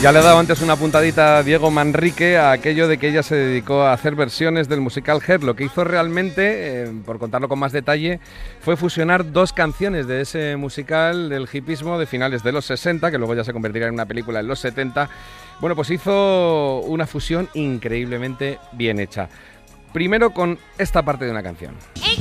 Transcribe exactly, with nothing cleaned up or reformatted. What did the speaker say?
Ya le he dado antes una puntadita a Diego Manrique a aquello de que ella se dedicó a hacer versiones del musical Hair. Lo que hizo realmente, eh, por contarlo con más detalle, fue fusionar dos canciones de ese musical del hipismo de finales de los sesenta, que luego ya se convertiría en una película en los setenta. Bueno, pues hizo una fusión increíblemente bien hecha. Primero con esta parte de una canción.